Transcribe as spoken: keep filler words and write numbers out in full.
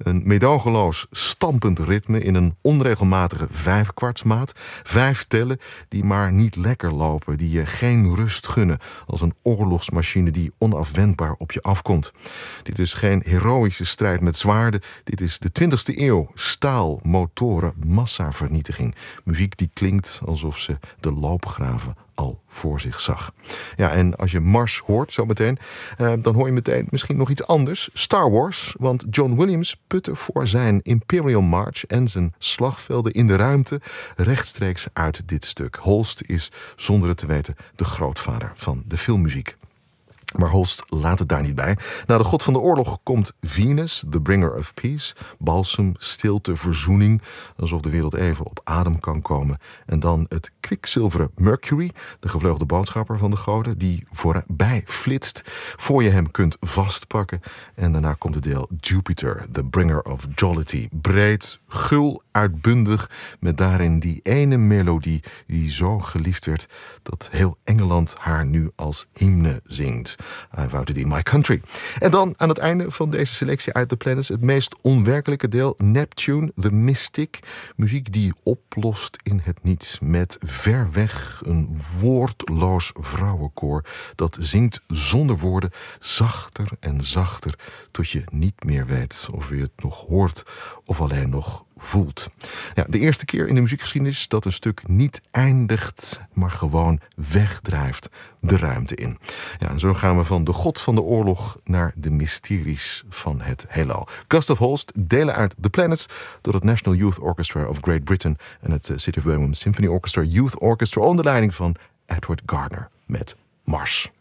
Een meedogenloos, stampend ritme in een onregelmatige vijfkwartsmaat. Vijf tellen die maar niet lekker lopen, die je geen rust gunnen, als een oorlogsmachine die onafwendbaar op je afkomt. Dit is geen heroïsche strijd met zwaarden. Dit is de twintigste eeuw. Staal, motoren, massavernietiging. Muziek die klinkt alsof ze de loopgraven al voor zich zag. Ja, en als je Mars hoort zometeen, eh, dan hoor je meteen misschien nog iets anders. Star Wars, want John Williams putte voor zijn Imperial March en zijn slagvelden in de ruimte rechtstreeks uit dit stuk. Holst is, zonder het te weten, de grootvader van de filmmuziek. Maar Holst laat het daar niet bij. Na de god van de oorlog komt Venus, the bringer of peace. Balsem, stilte, verzoening. Alsof de wereld even op adem kan komen. En dan het kwikzilveren Mercury, de gevleugelde boodschapper van de goden, die voorbij flitst, voor je hem kunt vastpakken. En daarna komt het deel Jupiter, the bringer of jollity. Breed, gul, uitbundig, met daarin die ene melodie die zo geliefd werd dat heel Engeland haar nu als hymne zingt. I vow to thee my country. En dan aan het einde van deze selectie uit The Planets het meest onwerkelijke deel, Neptune, the Mystic. Muziek die oplost in het niets met ver weg een woordloos vrouwenkoor dat zingt zonder woorden, zachter en zachter, tot je niet meer weet of je het nog hoort of alleen nog voelt. Ja, de eerste keer in de muziekgeschiedenis dat een stuk niet eindigt, maar gewoon wegdrijft de ruimte in. Ja, en zo gaan we van de god van de oorlog naar de mysteries van het heelal. Gustav Holst, delen uit The Planets door het National Youth Orchestra of Great Britain en het City of Birmingham Symphony Orchestra Youth Orchestra onder leiding van Edward Gardner met Mars.